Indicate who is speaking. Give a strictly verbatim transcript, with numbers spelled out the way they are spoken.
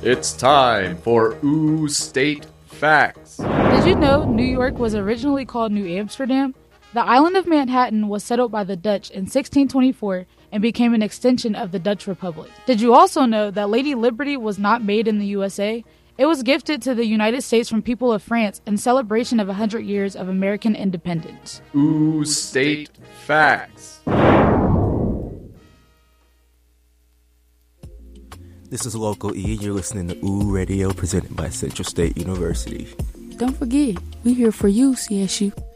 Speaker 1: It's time for Ooh State Facts.
Speaker 2: Did you know New York was originally called New Amsterdam? The island of Manhattan was settled by the Dutch in sixteen twenty-four and became an extension of the Dutch Republic. Did you also know that Lady Liberty was not made in the U S A? It was gifted to the United States from people of France in celebration of one hundred years of American independence.
Speaker 1: Ooh State Facts.
Speaker 3: This is Local E, and you're listening to Ooh Radio, presented by Central State University.
Speaker 4: Don't forget, we're here for you, C S U.